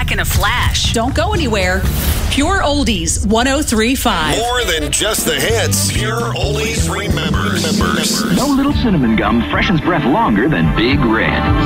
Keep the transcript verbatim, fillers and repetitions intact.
back in a flash. Don't go anywhere. Pure Oldies one oh three point five. More than just the hits. Pure Oldies remembers. remembers. No little cinnamon gum freshens breath longer than Big Red.